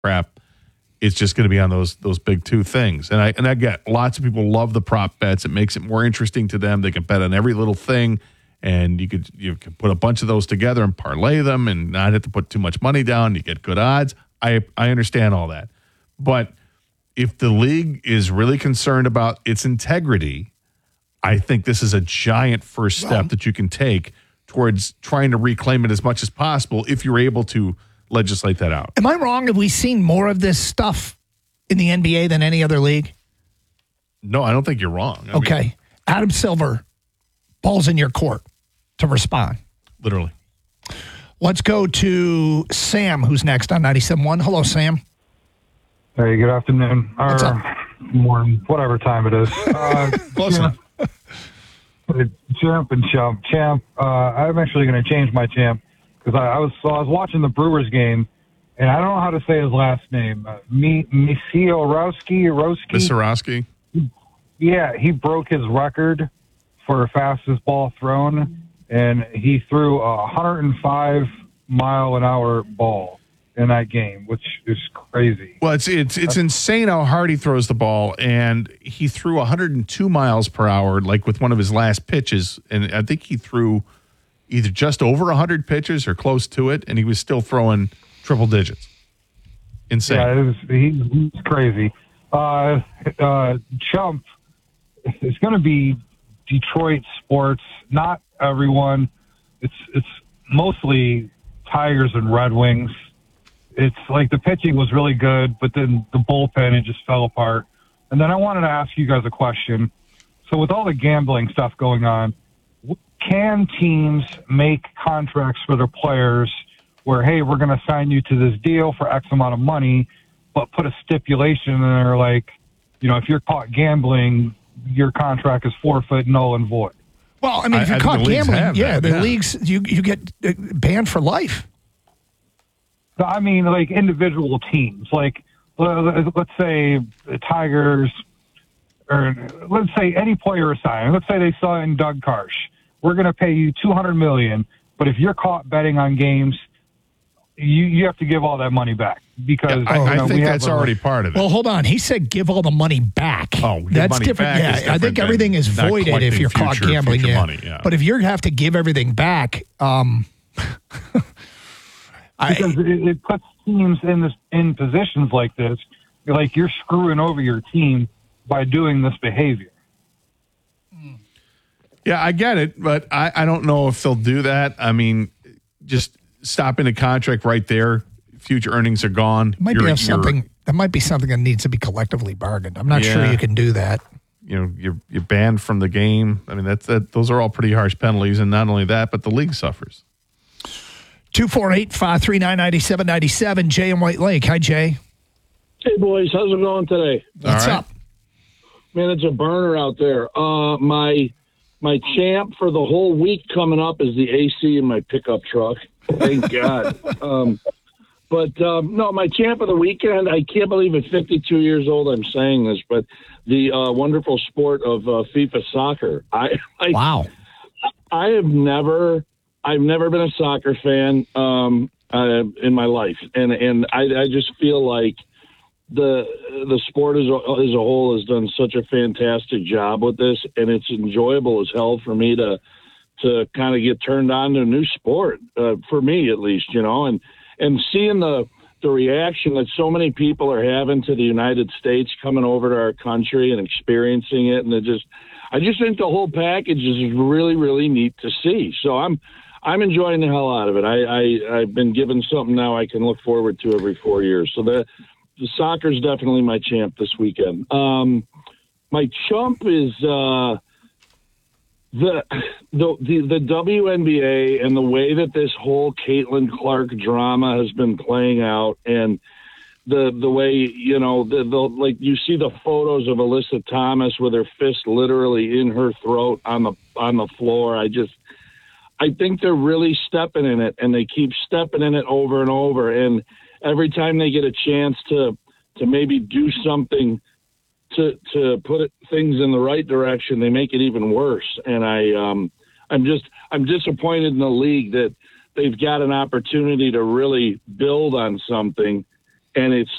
crap. It's just going to be on those big two things. And I get lots of people love the prop bets. It makes it more interesting to them. They can bet on every little thing, and you can put a bunch of those together and parlay them and not have to put too much money down. You get good odds. I understand all that. But if the league is really concerned about its integrity, I think this is a giant first step that you can take towards trying to reclaim it as much as possible if you're able to legislate that out. Am I wrong? Have we seen more of this stuff in the NBA than any other league? No, I don't think you're wrong. I mean, Adam Silver, ball's in your court to respond. Literally. Let's go to Sam, who's next on 97.1. Hello, Sam. Hey, good afternoon. What's up? Morning, whatever time it is. Close enough. Champ and chump. Champ, I'm actually going to change my champ because I was watching the Brewers game, and I don't know how to say his last name. Missorowski. Yeah, he broke his record for fastest ball thrown, and he threw a 105-mile-an-hour ball in that game, which is crazy. Well, it's insane how hard he throws the ball, and he threw 102 miles per hour, like with one of his last pitches, and I think he threw either just over 100 pitches or close to it, and he was still throwing triple digits. Insane. Yeah, he's crazy. Chump is going to be Detroit sports. Not everyone. It's mostly Tigers and Red Wings. It's like the pitching was really good, but then the bullpen, it just fell apart. And then I wanted to ask you guys a question. So with all the gambling stuff going on, can teams make contracts for their players where, hey, we're going to sign you to this deal for X amount of money, but put a stipulation in there like, if you're caught gambling, your contract is forfeit, null, and void? Well, I mean, if you're caught gambling, the leagues, you get banned for life. I mean, like individual teams, like let's say the Tigers, or let's say any player assigned. Let's say they sign Doug Karsh. We're going to pay you $200 million, but if you're caught betting on games, you have to give all that money back because I think that's already part of it. Well, hold on. He said give all the money back. Oh, that's money different. Back Yeah, is different. I think everything is voided if you're caught gambling. Money, yeah. But if you have to give everything back, because it puts teams in positions like this, like you're screwing over your team by doing this behavior. Yeah, I get it, but I don't know if they'll do that. I mean, just stopping the contract right there, future earnings are gone. That might be something that needs to be collectively bargained. I'm not sure you can do that. You're banned from the game. I mean, those are all pretty harsh penalties, and not only that, but the league suffers. 248-539-9797, Jay in White Lake. Hi, Jay. Hey, boys. How's it going today? What's up? Man, it's a burner out there. My champ for the whole week coming up is the AC in my pickup truck. Thank God. No, my champ of the weekend, I can't believe at 52 years old I'm saying this, but the wonderful sport of FIFA soccer. Wow. I've never been a soccer fan in my life, and I just feel like the sport as a whole has done such a fantastic job with this, and it's enjoyable as hell for me to kind of get turned on to a new sport, for me at least, and seeing the reaction that so many people are having to the United States coming over to our country and experiencing it, and I just think the whole package is really, really neat to see. So I'm enjoying the hell out of it. I've been given something now I can look forward to every 4 years. So the soccer's definitely my champ this weekend. My chump is the WNBA and the way that this whole Caitlin Clark drama has been playing out, and the way like you see the photos of Alyssa Thomas with her fist literally in her throat on the floor. I think they're really stepping in it, and they keep stepping in it over and over. And every time they get a chance to maybe do something to put things in the right direction, they make it even worse. And I'm disappointed in the league that they've got an opportunity to really build on something, and it's